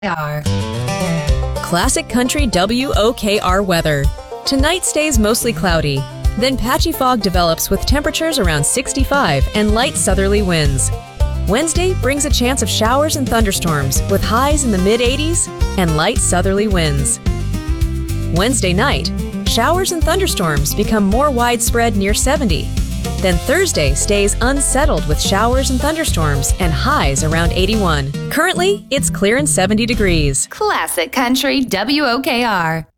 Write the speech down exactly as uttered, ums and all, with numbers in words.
R. Classic Country W O K R weather. Tonight stays mostly cloudy. Then patchy fog develops with temperatures around sixty-five and light southerly winds. Wednesday brings a chance of showers and thunderstorms with highs in the mid eighties and light southerly winds. Wednesday night, showers and thunderstorms become more widespread near seventy. Then Thursday stays unsettled with showers and thunderstorms and highs around eighty-one. Currently, it's clear and seventy degrees. Classic Country W O K R.